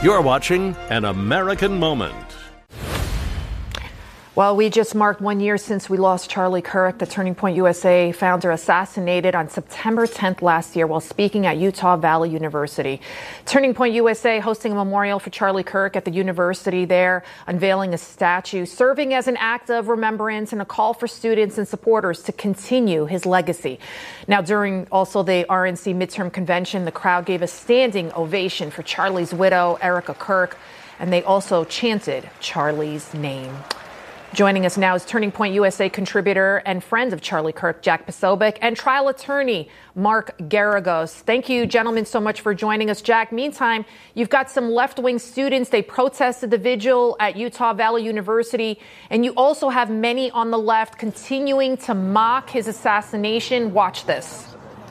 You're watching An American Moment. Well, we just marked 1 year since we lost Charlie Kirk, the Turning Point USA founder, assassinated on September 10th last year while speaking at Utah Valley University. Turning Point USA hosting a memorial for Charlie Kirk at the university there, unveiling a statue, serving as an act of remembrance and a call for students and supporters to continue his legacy. Now, during also the RNC midterm convention, the crowd gave a standing ovation for Charlie's widow, Erica Kirk, and they also chanted Charlie's name. Joining us now is Turning Point USA contributor and friend of Charlie Kirk, Jack Posobiec, and trial attorney Mark Geragos. Thank you, gentlemen, so much for joining us. Jack, meantime, you've got some left-wing students. They protested the vigil at Utah Valley University, and you also have many on the left continuing to mock his assassination. Watch this.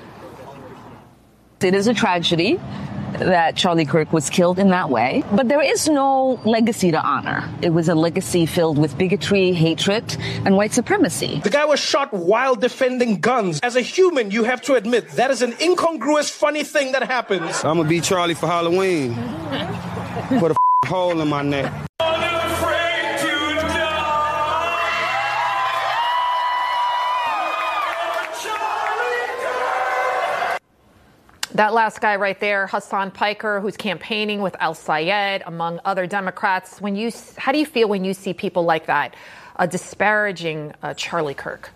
It is a tragedy that Charlie Kirk was killed in that way, but there is no legacy to honor. It was a legacy filled with bigotry, hatred, and white supremacy. The guy was shot while defending guns. As a human, you have to admit that is an incongruous, funny thing that happens. I'm gonna be Charlie for Halloween. Put a hole in my neck. That last guy right there, Hassan Piker, who's campaigning with Al Sayed, among other Democrats. How do you feel when you see people like that disparaging Charlie Kirk?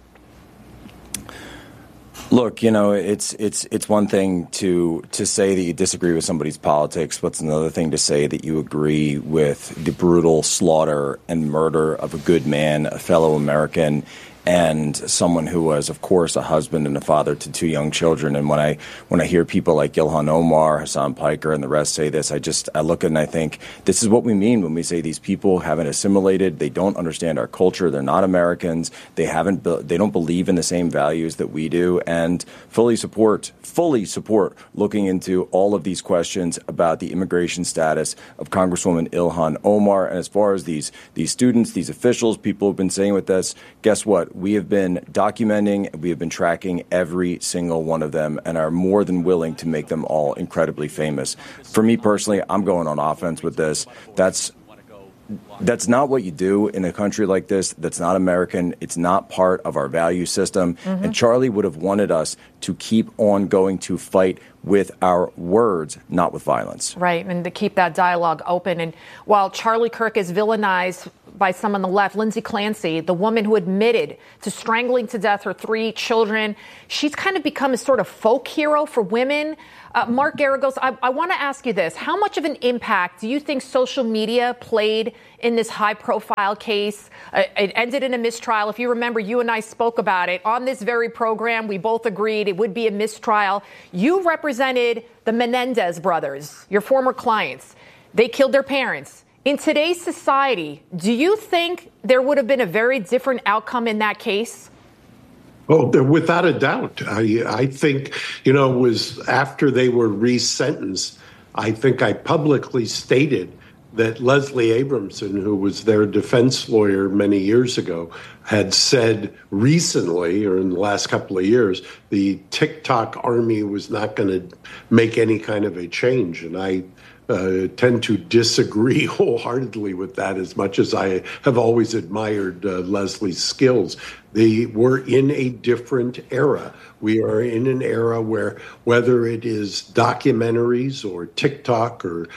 Look, you know, it's one thing to say that you disagree with somebody's politics, but it's another thing to say that you agree with the brutal slaughter and murder of a good man, a fellow American, and someone who was, of course, a husband and a father to two young children. And when I hear people like Ilhan Omar, Hassan Piker, and the rest say this, I look and I think this is what we mean when we say these people haven't assimilated. They don't understand our culture. They're not Americans. They don't believe in the same values that we do, and fully support looking into all of these questions about the immigration status of Congresswoman Ilhan Omar. And as far as these students, these officials, people who've been saying with us, guess what? We have been documenting, we have been tracking every single one of them and are more than willing to make them all incredibly famous. For me personally, I'm going on offense with this. That's not what you do in a country like this. That's not American. It's not part of our value system. Mm-hmm. And Charlie would have wanted us to keep on going to fight with our words, not with violence. Right, and to keep that dialogue open. And while Charlie Kirk is villainized by some on the left, Lindsay Clancy, the woman who admitted to strangling to death her three children, she's kind of become a sort of folk hero for women. Mark Geragos, I want to ask you this. How much of an impact do you think social media played in this high-profile case? It ended in a mistrial. If you remember, you and I spoke about it on this very program. We both agreed it would be a mistrial. You represented the Menendez brothers, your former clients. They killed their parents. In today's society, do you think there would have been a very different outcome in that case? Oh, without a doubt. I think, it was after they were resentenced, I think I publicly stated that Leslie Abramson, who was their defense lawyer many years ago, had said recently, or in the last couple of years, the TikTok army was not going to make any kind of a change. And I tend to disagree wholeheartedly with that, as much as I have always admired Leslie's skills. We're in a different era. We are in an era where, whether it is documentaries or TikTok or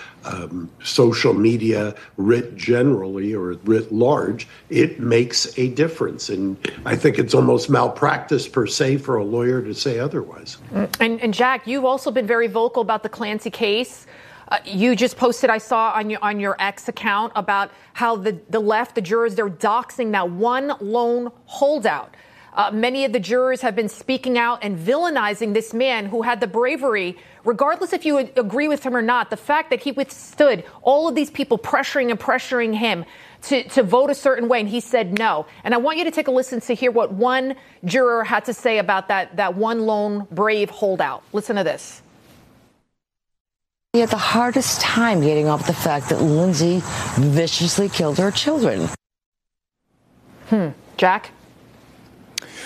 social media writ generally or writ large, it makes a difference. And I think it's almost malpractice per se for a lawyer to say otherwise. And Jack, you've also been very vocal about the Clancy case. You just posted, I saw on your X account, about how the left, the jurors, they're doxing that one lone holdout. Many of the jurors have been speaking out and villainizing this man who had the bravery, regardless if you agree with him or not, the fact that he withstood all of these people pressuring him to vote a certain way, and he said no. And I want you to take a listen to hear what one juror had to say about that one lone brave holdout. Listen to this. He had the hardest time getting off the fact that Lindsay viciously killed her children. Jack?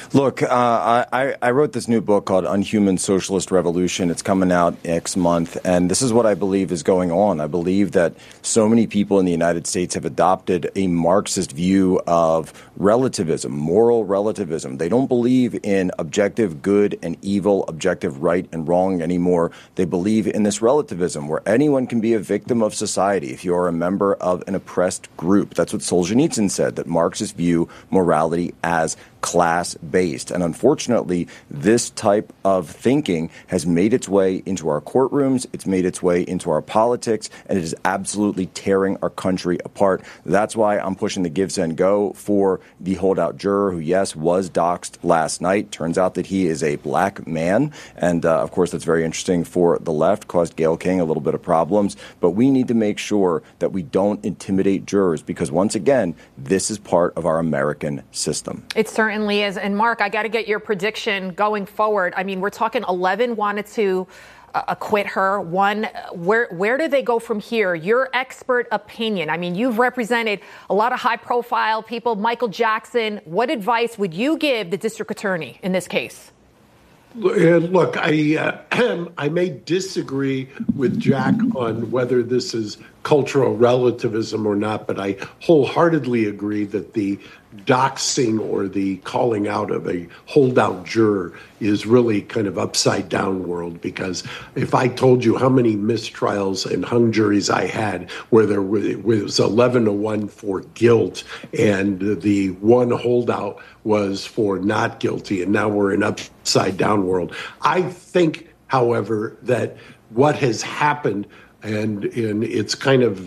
Look, I wrote this new book called Unhuman Socialist Revolution. It's coming out next month, and this is what I believe is going on. I believe that so many people in the United States have adopted a Marxist view of relativism, moral relativism. They don't believe in objective good and evil, objective right and wrong anymore. They believe in this relativism where anyone can be a victim of society if you are a member of an oppressed group. That's what Solzhenitsyn said, that Marxists view morality as class-based. And unfortunately, this type of thinking has made its way into our courtrooms, it's made its way into our politics, and it is absolutely tearing our country apart. That's why I'm pushing the give, send, go for the holdout juror who, yes, was doxxed last night. Turns out that he is a black man. And, of course, that's very interesting for the left, caused Gayle King a little bit of problems. But we need to make sure that we don't intimidate jurors because, once again, this is part of our American system. It certainly is. And Mark, I got to get your prediction going forward. I mean, we're talking 11 wanted to acquit her. One, where do they go from here? Your expert opinion. I mean, you've represented a lot of high profile people. Michael Jackson. What advice would you give the district attorney in this case? Look, I may disagree with Jack on whether this is cultural relativism or not, but I wholeheartedly agree that the doxing or the calling out of a holdout juror is really kind of upside down world, because if I told you how many mistrials and hung juries I had where there was 11-1 for guilt and the one holdout was for not guilty, and now we're in upside down world. I think, however, that what has happened, and it's kind of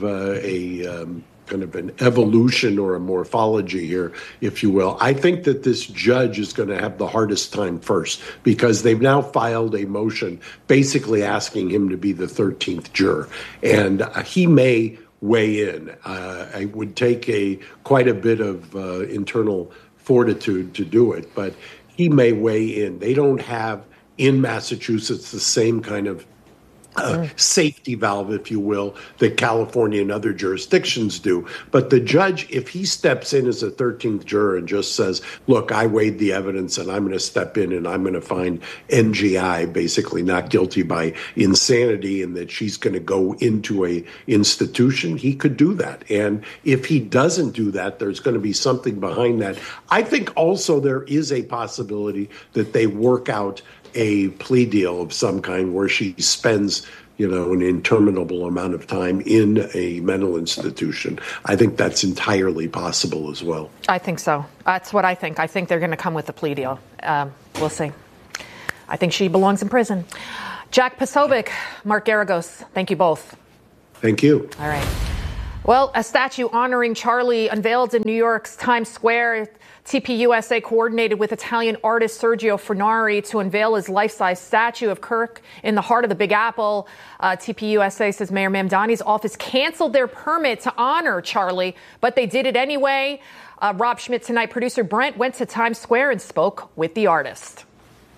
an evolution or a morphology here, if you will. I think that this judge is going to have the hardest time first because they've now filed a motion basically asking him to be the 13th juror. And he may weigh in. I would take quite a bit of internal fortitude to do it, but he may weigh in. They don't have in Massachusetts the same kind of safety valve, if you will, that California and other jurisdictions do. But the judge, if he steps in as a 13th juror and just says, look, I weighed the evidence and I'm going to step in and I'm going to find NGI basically not guilty by insanity and that she's going to go into a institution, he could do that. And if he doesn't do that, there's going to be something behind that. I think also there is a possibility that they work out a plea deal of some kind where she spends, an interminable amount of time in a mental institution. I think that's entirely possible as well. I think so. That's what I think. I think they're going to come with a plea deal. We'll see. I think she belongs in prison. Jack Posobiec, Mark Geragos, thank you both. Thank you. All right. Well, a statue honoring Charlie unveiled in New York's Times Square. TPUSA coordinated with Italian artist Sergio Fornari to unveil his life-size statue of Kirk in the heart of the Big Apple. TPUSA says Mayor Mamdani's office canceled their permit to honor Charlie, but they did it anyway. Rob Schmidt tonight, producer Brent went to Times Square and spoke with the artist.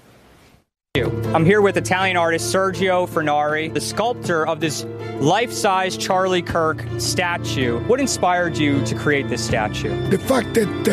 I'm here with Italian artist Sergio Fornari, the sculptor of this life-size Charlie Kirk statue. What inspired you to create this statue? The fact that,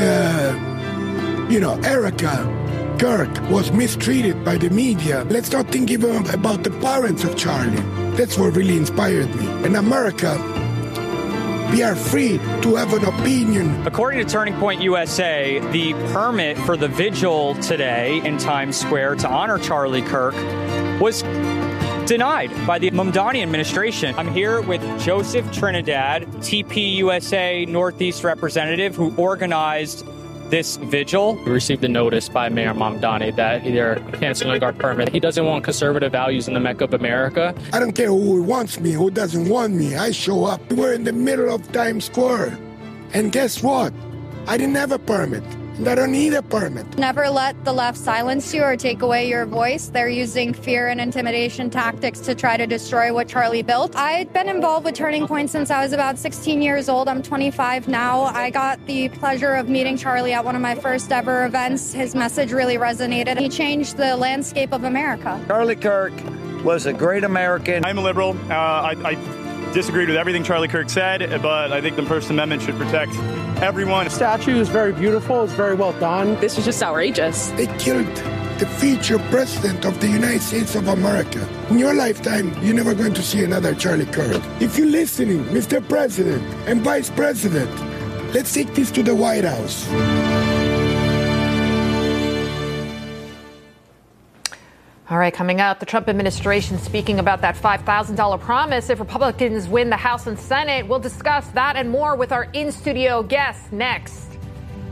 Erica Kirk was mistreated by the media. Let's not think even about the parents of Charlie. That's what really inspired me. In America, we are free to have an opinion. According to Turning Point USA, the permit for the vigil today in Times Square to honor Charlie Kirk was denied by the Mamdani administration. I'm here with Joseph Trinidad, TPUSA Northeast representative who organized this vigil. We received a notice by Mayor Mamdani that they're canceling our permit. He doesn't want conservative values in the Mecca of America. I don't care who wants me, who doesn't want me. I show up. We're in the middle of Times Square. And guess what? I didn't have a permit. And I don't need a permit. Never let the left silence you or take away your voice. They're using fear and intimidation tactics to try to destroy what Charlie built. I'd been involved with Turning Point since I was about 16 years old. I'm 25 now. I got the pleasure of meeting Charlie at one of my first ever events. His message really resonated. He changed the landscape of America. Charlie Kirk was a great American. I'm a liberal. I disagreed with everything Charlie Kirk said, but I think the First Amendment should protect everyone. The statue is very beautiful. It's very well done. This is just outrageous. They killed the future president of the United States of America. In your lifetime, you're never going to see another Charlie Kirk. If you're listening, Mr. President and Vice President, let's take this to the White House. All right, coming up, the Trump administration speaking about that $5,000 promise if Republicans win the House and Senate. We'll discuss that and more with our in-studio guests next.